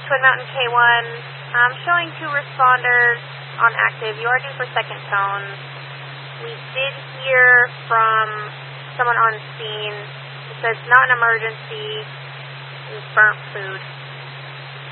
Twin Mountain K1. I'm showing 2 responders on active. You are due for second tone. We did hear from someone on scene. It says not an emergency. It was burnt food.